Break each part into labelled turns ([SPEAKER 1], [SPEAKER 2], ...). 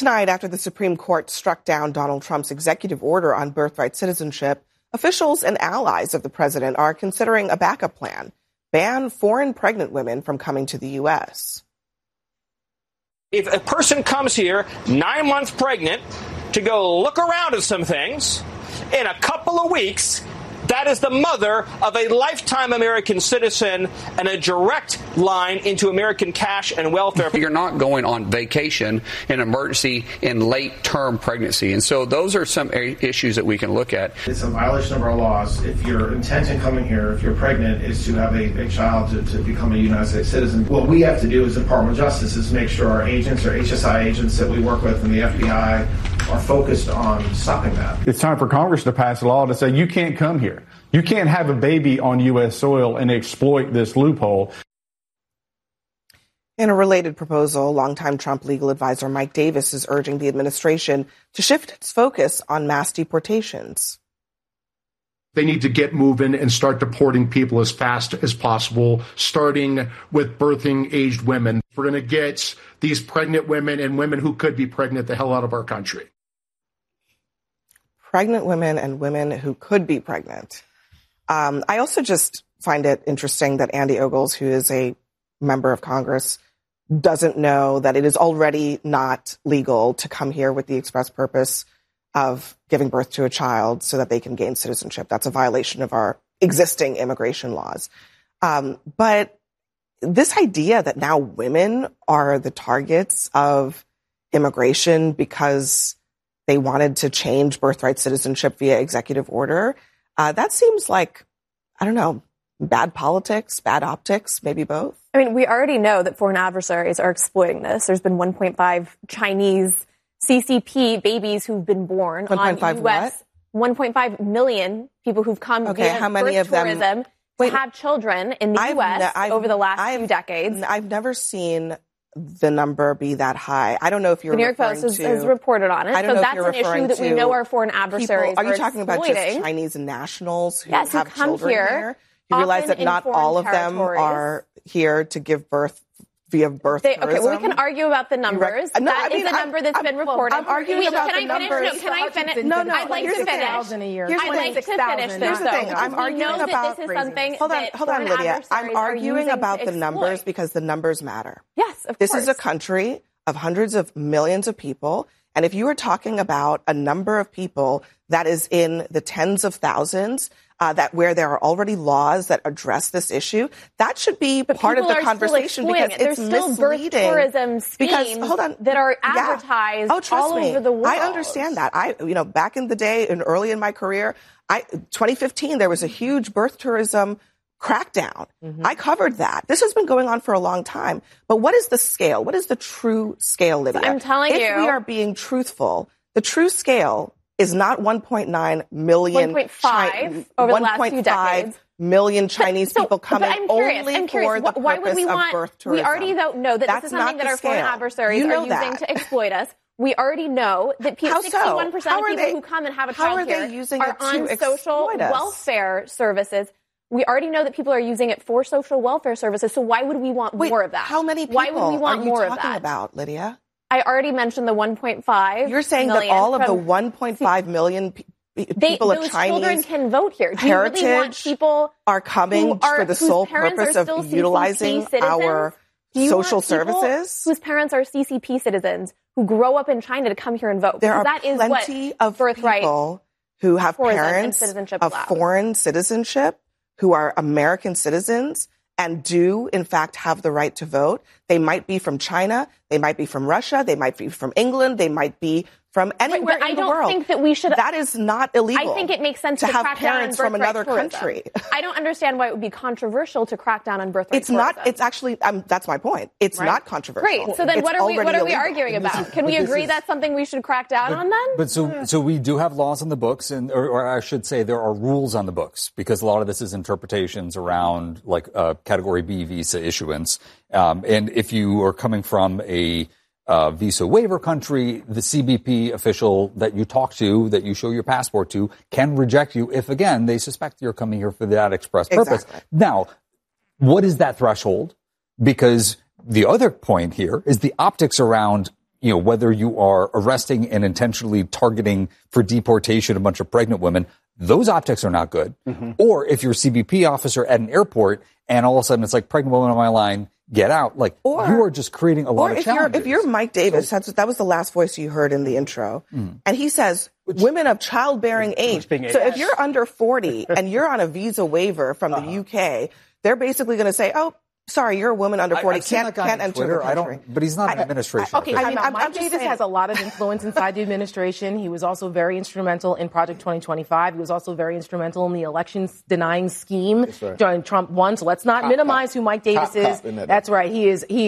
[SPEAKER 1] Tonight, after the Supreme Court struck down Donald Trump's executive order on birthright citizenship, officials and allies of the president are considering a backup plan: ban foreign pregnant women from coming to the U.S.
[SPEAKER 2] If a person comes here 9 months pregnant to go look around at some things, in a couple of weeks, that is the mother of a lifetime American citizen and a direct line into American cash and welfare.
[SPEAKER 3] You're not going on vacation in emergency in late-term pregnancy. And so those are some issues that we can look at.
[SPEAKER 4] It's a violation of our laws. If your intent in coming here, if you're pregnant, is to have a child to become a United States citizen, what we have to do as the Department of Justice is make sure our agents, our HSI agents that we work with in the FBI are focused on stopping that.
[SPEAKER 5] It's time for Congress to pass a law to say you can't come here. You can't have a baby on U.S. soil and exploit this loophole.
[SPEAKER 1] In a related proposal, longtime Trump legal advisor Mike Davis is urging the administration to shift its focus on mass deportations.
[SPEAKER 6] They need to get moving and start deporting people as fast as possible, starting with birthing-aged women. We're going to get these pregnant women and women who could be pregnant the hell out of our country.
[SPEAKER 1] Pregnant women and women who could be pregnant. I also just find it interesting that Andy Ogles, who is a member of Congress, doesn't know that it is already not legal to come here with the express purpose of giving birth to a child so that they can gain citizenship. That's a violation of our existing immigration laws. But this idea that now women are the targets of immigration because they wanted to change birthright citizenship via executive order, that seems like, I don't know, bad politics, bad optics, maybe both.
[SPEAKER 7] I mean, we already know that foreign adversaries are exploiting this. There's been 1.5 Chinese CCP babies who've been born on U.S. 1.5 million people who've come via
[SPEAKER 1] how many of them
[SPEAKER 7] tourism to have children in the U.S. over the last few decades.
[SPEAKER 1] I've never seen the number be that high. I don't know if you're
[SPEAKER 7] referring to... The New York Post has reported on it. So that's an issue that we know our foreign adversaries
[SPEAKER 1] are you talking about just Chinese nationals who have
[SPEAKER 7] come
[SPEAKER 1] children here? You realize that not all of them are here to give birth via birth tourism?
[SPEAKER 7] Okay, well, we can argue about the numbers. That is the number that's been reported.
[SPEAKER 1] I'm arguing about the numbers.
[SPEAKER 7] Can I finish? No,
[SPEAKER 1] I'd
[SPEAKER 7] like to finish.
[SPEAKER 1] I'd
[SPEAKER 7] like to finish.
[SPEAKER 1] Here's the thing. I'm arguing about... Hold on, Lydia. I'm arguing about the numbers because the numbers matter.
[SPEAKER 7] Yes, of course.
[SPEAKER 1] This is a country of hundreds of millions of people. And if you are talking about a number of people that is in the tens of thousands, that where there are already laws that address this issue, that should be part of the conversation because it's misleading.
[SPEAKER 7] Birth tourism schemes that are advertised all over the world.
[SPEAKER 1] I understand that. Back in the day and early in my career, 2015, there was a huge birth tourism crackdown. Mm-hmm. I covered that. This has been going on for a long time. But what is the scale? What is the true scale, Lydia?
[SPEAKER 7] I'm telling you.
[SPEAKER 1] If we are being truthful, the true scale is not 1.9 million.
[SPEAKER 7] 1.5 over the last few decades.
[SPEAKER 1] Million Chinese people coming
[SPEAKER 7] I'm curious.
[SPEAKER 1] For the
[SPEAKER 7] Why would we
[SPEAKER 1] purpose of birth tourism.
[SPEAKER 7] We already know that this is something that our foreign adversaries are using to exploit us. We already know that 61% of people who come and have a child here are on social welfare services. We already know that people are using it for social welfare services. So why would we want more of that?
[SPEAKER 1] How many people are you talking about, Lydia?
[SPEAKER 7] I already mentioned the 1.5.
[SPEAKER 1] You're saying that all of the 1.5 million people of
[SPEAKER 7] those
[SPEAKER 1] Chinese
[SPEAKER 7] children can vote here. Do
[SPEAKER 1] heritage
[SPEAKER 7] you really want people
[SPEAKER 1] are coming for the sole purpose of utilizing our social services?
[SPEAKER 7] Whose parents are CCP citizens who grow up in China to come here and vote?
[SPEAKER 1] There are plenty of people who have parents of foreign citizenship who are American citizens and do, in fact, have the right to vote. They might be from China. They might be from Russia. They might be from England. They might be from anywhere in the world.
[SPEAKER 7] I don't think that we should...
[SPEAKER 1] That is not illegal.
[SPEAKER 7] I think it makes sense
[SPEAKER 1] to have
[SPEAKER 7] crack
[SPEAKER 1] parents
[SPEAKER 7] down on
[SPEAKER 1] from another
[SPEAKER 7] tourism.
[SPEAKER 1] country.
[SPEAKER 7] I don't understand why it would be controversial to crack down on birthright tourism.
[SPEAKER 1] It's actually, that's my point. It's not controversial.
[SPEAKER 7] Great. So then what are we arguing about? Can we agree that's something we should crack down on then?
[SPEAKER 8] But so we do have laws on the books, or I should say there are rules on the books, because a lot of this is interpretations around like Category B visa issuance. And if you are coming from a visa waiver country, the CBP official that you talk to, that you show your passport to, can reject you if, again, they suspect you're coming here for that express purpose.
[SPEAKER 1] Exactly.
[SPEAKER 8] Now, what is that threshold? Because the other point here is the optics around whether you are arresting and intentionally targeting for deportation a bunch of pregnant women, those optics are not good. Mm-hmm. Or if you're a CBP officer at an airport and all of a sudden it's like, pregnant woman on my line, get out. Like, you are just creating a lot of challenges.
[SPEAKER 1] If you're Mike Davis, that was the last voice you heard in the intro. And he says, women of childbearing age. So if you're under 40 and you're on a visa waiver from the UK, they're basically going to say, oh, sorry, you're a woman under 40, can't enter the country.
[SPEAKER 8] But he's not in administration.
[SPEAKER 7] Okay, Mike Davis has a lot of influence inside the administration. He was also very instrumental in Project 2025. He was also very instrumental in the elections denying scheme during Trump won. So let's not minimize who Mike Davis is. That's right. He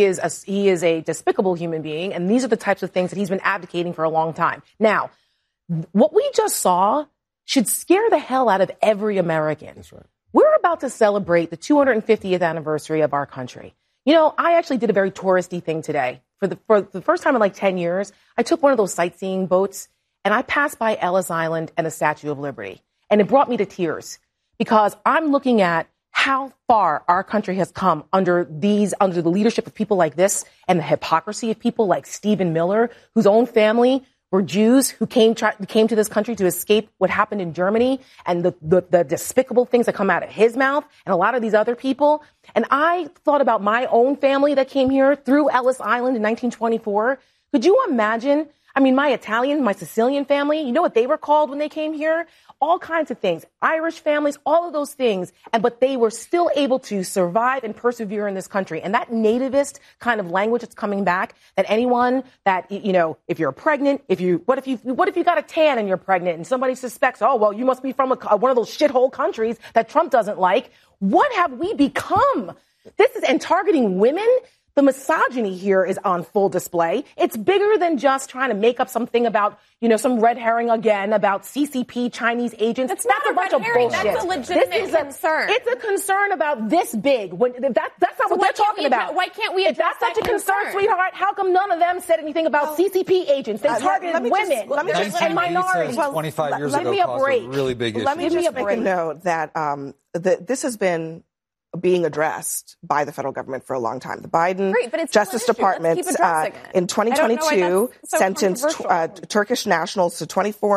[SPEAKER 7] is a despicable human being, and these are the types of things that he's been advocating for a long time. Now, what we just saw should scare the hell out of every American.
[SPEAKER 9] That's right.
[SPEAKER 7] We're about to celebrate the 250th anniversary of our country. I actually did a very touristy thing today. For the first time in like 10 years, I took one of those sightseeing boats and I passed by Ellis Island and the Statue of Liberty. And it brought me to tears because I'm looking at how far our country has come under the leadership of people like this and the hypocrisy of people like Stephen Miller, whose own family were Jews who came to this country to escape what happened in Germany and the despicable things that come out of his mouth and a lot of these other people. And I thought about my own family that came here through Ellis Island in 1924. Could you imagine? I mean, my Sicilian family, you know what they were called when they came here? All kinds of things. Irish families, all of those things. But they were still able to survive and persevere in this country. And that nativist kind of language that's coming back, that anyone that, if you're pregnant, what if you got a tan and you're pregnant and somebody suspects, oh, well, you must be from one of those shithole countries that Trump doesn't like. What have we become? And targeting women. The misogyny here is on full display. It's bigger than just trying to make up something about, some red herring again about CCP Chinese agents. That's
[SPEAKER 10] a
[SPEAKER 7] bunch of bullshit.
[SPEAKER 10] That's a legitimate concern.
[SPEAKER 7] It's a concern about this big. That's not what they're talking about.
[SPEAKER 10] Why can't we address
[SPEAKER 7] that? If that's such a concern, sweetheart, how come none of them said anything about CCP agents? They targeted women and minorities.
[SPEAKER 8] 25 years ago caused a really big issue.
[SPEAKER 1] Let me just make a note that this has been being addressed by the federal government for a long time. The Biden Justice Department in 2022 sentenced Turkish nationals to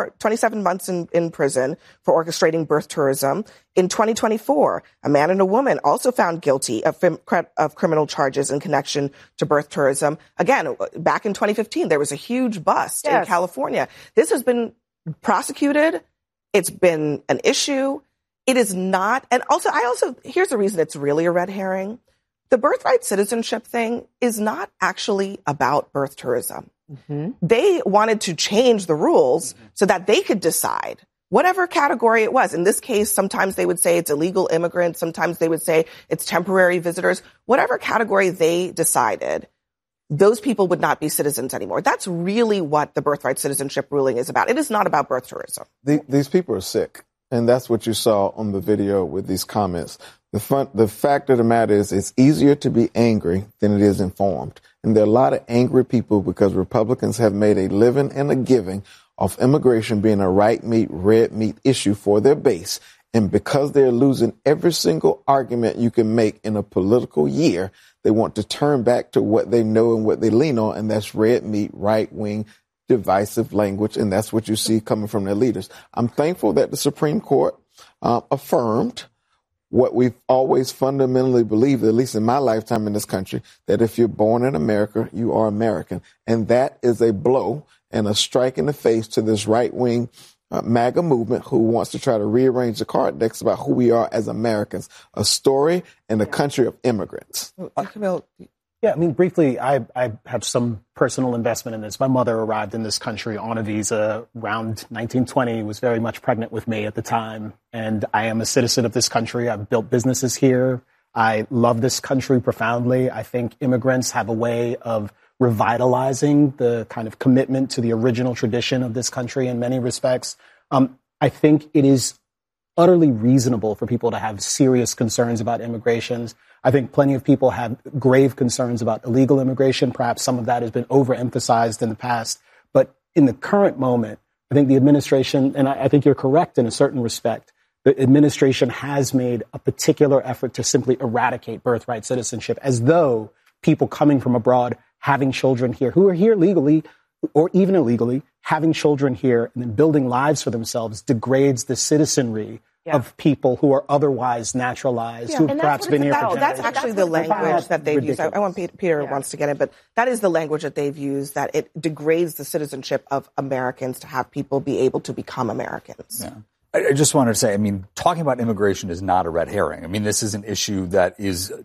[SPEAKER 1] 27 months in prison for orchestrating birth tourism. In 2024, a man and a woman also found guilty of criminal charges in connection to birth tourism. Again, back in 2015, there was a huge bust in California. This has been prosecuted. It's been an issue. It is not. And here's the reason it's really a red herring. The birthright citizenship thing is not actually about birth tourism. Mm-hmm. They wanted to change the rules so that they could decide whatever category it was. In this case, sometimes they would say it's illegal immigrants. Sometimes they would say it's temporary visitors. Whatever category they decided, those people would not be citizens anymore. That's really what the birthright citizenship ruling is about. It is not about birth tourism.
[SPEAKER 9] These people are sick. And that's what you saw on the video with these comments. The fact of the matter is it's easier to be angry than it is informed. And there are a lot of angry people because Republicans have made a living and a giving of immigration being a right meat, red meat issue for their base. And because they're losing every single argument you can make in a political year, they want to turn back to what they know and what they lean on, and that's red meat, right-wing, divisive language, and that's what you see coming from their leaders. I'm thankful that the Supreme Court affirmed what we've always fundamentally believed, at least in my lifetime in this country, that if you're born in America, you are American. And that is a blow and a strike in the face to this right-wing MAGA movement who wants to try to rearrange the card decks about who we are as Americans, a story and a country of immigrants.
[SPEAKER 11] Yeah, I mean, briefly, I have some personal investment in this. My mother arrived in this country on a visa around 1920, was very much pregnant with me at the time. And I am a citizen of this country. I've built businesses here. I love this country profoundly. I think immigrants have a way of revitalizing the kind of commitment to the original tradition of this country in many respects. I think it is utterly reasonable for people to have serious concerns about immigrations. I think plenty of people have grave concerns about illegal immigration. Perhaps some of that has been overemphasized in the past. But in the current moment, I think the administration, and I think you're correct in a certain respect, the administration has made a particular effort to simply eradicate birthright citizenship, as though people coming from abroad having children here who are here legally or even illegally, having children here and then building lives for themselves degrades the citizenry of people who are otherwise naturalized, who've perhaps been here for generations.
[SPEAKER 1] That's actually the language that they've used. I want Peter wants to get it, but that is the language that they've used, that it degrades the citizenship of Americans to have people be able to become Americans.
[SPEAKER 8] Yeah. I just wanted to say, I mean, talking about immigration is not a red herring. I mean, this is an issue that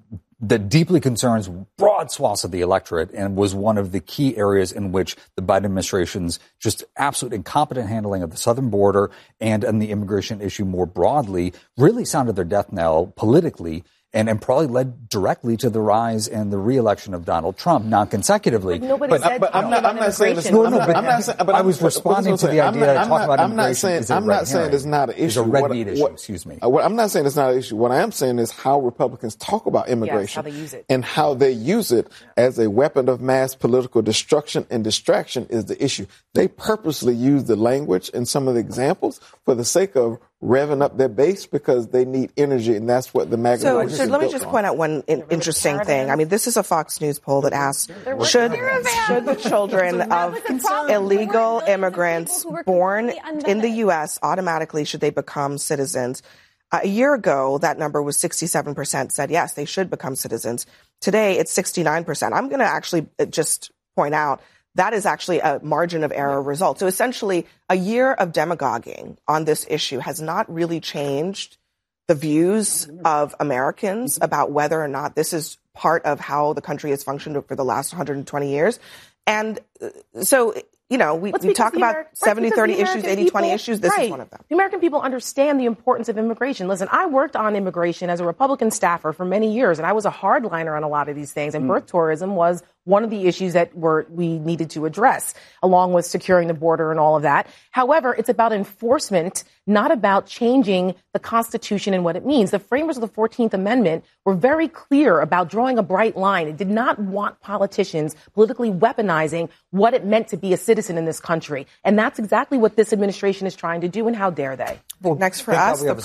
[SPEAKER 8] deeply concerns broad swaths of the electorate and was one of the key areas in which the Biden administration's just absolute incompetent handling of the southern border and the immigration issue more broadly really sounded their death knell politically and probably led directly to the rise and the re-election of Donald Trump, not consecutively.
[SPEAKER 9] But I'm not saying this.
[SPEAKER 8] But I was responding to the idea that talking about immigration
[SPEAKER 9] I'm not saying it's not an issue.
[SPEAKER 8] It's a red meat issue, excuse me.
[SPEAKER 9] I'm not saying it's not an issue. What I am saying is how Republicans talk about immigration and how they use it as a weapon of mass political destruction and distraction is the issue. They purposely use the language and some of the examples for the sake of revving up their base because they need energy, and that's what the MAGA
[SPEAKER 1] So let me just point out one interesting thing. I mean, this is a Fox News poll that asks, should the children of illegal immigrants born in the U.S. automatically, should they become citizens? A year ago, that number was 67% said yes, they should become citizens. Today, it's 69%. I'm going to actually just point out that is actually a margin of error result. So essentially, a year of demagoguing on this issue has not really changed the views of Americans about whether or not this is part of how the country has functioned for the last 120 years. And so, you know, we talk about 70-30 issues, 80-20 issues. This is one of them.
[SPEAKER 10] The American people understand the importance of immigration. Listen, I worked on immigration as a Republican staffer for many years, and I was a hardliner on a lot of these things. And birth tourism was one of the issues that we needed to address, along with securing the border and all of that. However, it's about enforcement, not about changing the Constitution and what it means. The framers of the 14th Amendment were very clear about drawing a bright line. It did not want politicians politically weaponizing what it meant to be a citizen in this country. And that's exactly what this administration is trying to do, and how dare they?
[SPEAKER 1] Well, next for us, the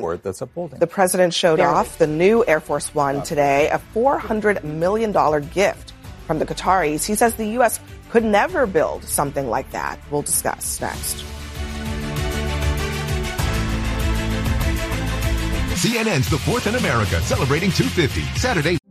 [SPEAKER 1] president showed off the new Air Force One today, a $400 million gift from the Qataris. He says the U.S. could never build something like that. We'll discuss next.
[SPEAKER 12] CNN's The Fourth in America, celebrating 250, Saturday.